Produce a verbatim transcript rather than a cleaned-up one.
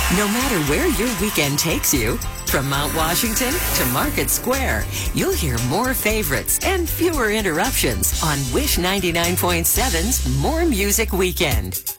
No matter where your weekend takes you, from Mount Washington to Market Square, you'll hear more favorites and fewer interruptions on Wish ninety-nine point seven's More Music Weekend.